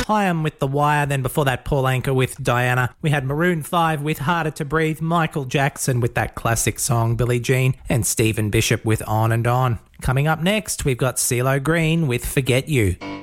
Hyam with The Wire, then before that Paul Anka with Diana. We had Maroon 5 with Harder to Breathe, Michael Jackson with that classic song Billie Jean, and Stephen Bishop with On and On. Coming up next, we've got CeeLo Green with Forget You.